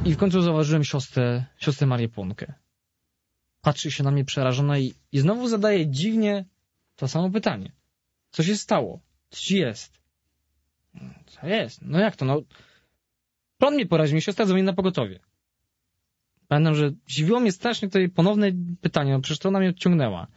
I w końcu zauważyłem siostrę Marię Płonkę. Patrzy się na mnie przerażona i znowu zadaje dziwnie to samo pytanie. Co się stało? Co ci jest? Co jest? No jak to? No, prąd mnie poraził, mnie siostra dzwoni na pogotowie. Pamiętam, że dziwiło mnie strasznie to jej ponowne pytanie, no przecież to ona mnie odciągnęła.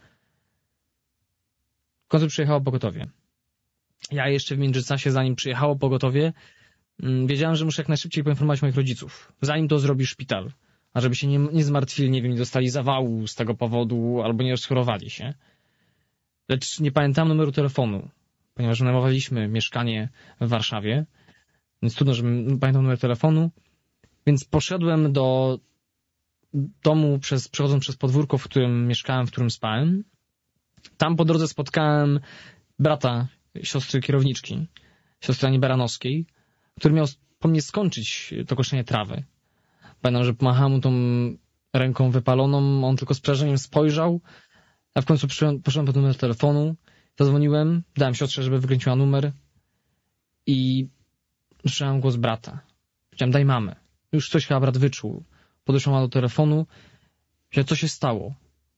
W końcu przyjechało pogotowie. Ja jeszcze w międzyczasie, zanim przyjechało pogotowie, wiedziałem, że muszę jak najszybciej poinformować moich rodziców, zanim to zrobi szpital. A żeby się nie zmartwili, nie wiem, nie dostali zawału z tego powodu, albo nie rozchorowali się. Lecz nie pamiętam numeru telefonu, ponieważ wynajmowaliśmy mieszkanie w Warszawie, więc trudno, żebym pamiętał numer telefonu. Więc poszedłem do domu, przechodząc przez podwórko, w którym mieszkałem, w którym spałem. Tam po drodze spotkałem brata siostry kierowniczki, siostry Ani Baranowskiej, który miał po mnie skończyć to koszenie trawy. Pamiętam, że pomachałem mu tą ręką wypaloną, on tylko z przerażeniem spojrzał, a w końcu poszedłem po numer telefonu, zadzwoniłem, dałem siostrze, żeby wykręciła numer i słyszałem głos brata. Powiedziałem, daj mamę. Już coś chyba brat wyczuł. Podeszła do telefonu, że co się stało.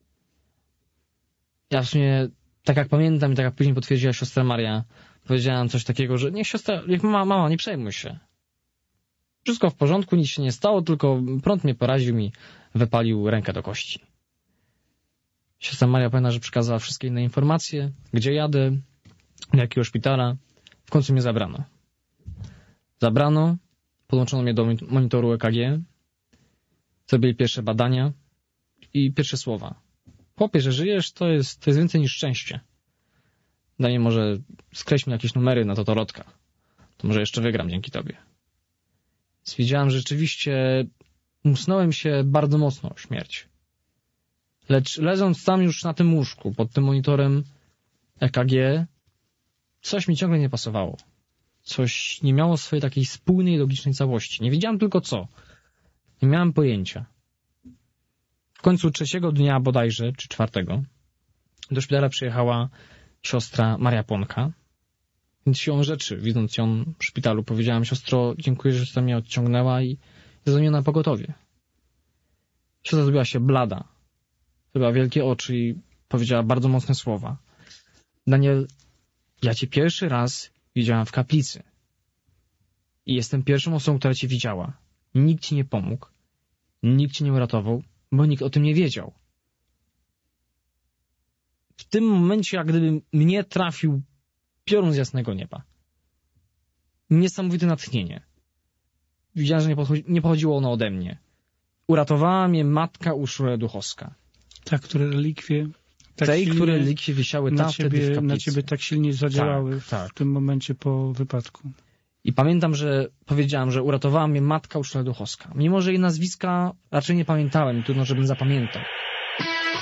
Ja w sumie, tak jak pamiętam i tak jak później potwierdziła siostra Maria, powiedziałem coś takiego, że niech mama, nie przejmuj się. Wszystko w porządku, nic się nie stało, tylko prąd mnie poraził i wypalił rękę do kości. Siostra Maria pamięta, że przekazała wszystkie inne informacje, gdzie jadę, do jakiego szpitala. W końcu mnie zabrano, podłączono mnie do monitoru EKG, zrobili pierwsze badania i pierwsze słowa. Chłopie, że żyjesz, to jest więcej niż szczęście. Daj mi może skreśl mi jakieś numery na totolotka. To może jeszcze wygram dzięki tobie. Więc widziałem, że rzeczywiście musnąłem się bardzo mocno o śmierć. Lecz leżąc tam już na tym łóżku, pod tym monitorem EKG, coś mi ciągle nie pasowało. Coś nie miało swojej takiej spójnej, logicznej całości. Nie wiedziałem tylko co. Nie miałem pojęcia. W końcu 3. dnia bodajże, czy 4, do szpitala przyjechała siostra Maria Płonka. Więc siłą rzeczy, widząc ją w szpitalu, powiedziałem, siostro, dziękuję, że mnie odciągnęła i zadzwoniła na pogotowie. Siostra zrobiła się blada. Zrobiła wielkie oczy i powiedziała bardzo mocne słowa. Daniel, ja cię pierwszy raz widziałam w kaplicy. I jestem pierwszą osobą, która cię widziała. Nikt ci nie pomógł. Nikt cię nie uratował, bo nikt o tym nie wiedział. W tym momencie, jak gdyby mnie trafił piorun z jasnego nieba. Niesamowite natchnienie. Widziałem, że nie pochodziło ono ode mnie. Uratowała mnie matka Urszula Duchowska. Ta, które relikwie... które relikwie wisiały tam wtedy w kaplicy. Na ciebie tak silnie zadziałały w tym momencie po wypadku. I pamiętam, że powiedziałem, że uratowała mnie matka Urszula Duchowska. Mimo, że jej nazwiska raczej nie pamiętałem i trudno, żebym zapamiętał.